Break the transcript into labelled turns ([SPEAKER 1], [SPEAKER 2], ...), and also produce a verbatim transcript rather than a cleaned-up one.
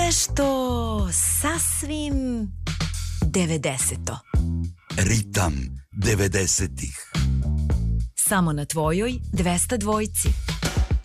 [SPEAKER 1] Nešto sasvim devedeseto.
[SPEAKER 2] Ritam devedesetih.
[SPEAKER 1] Samo na tvojoj dvesta dvojci.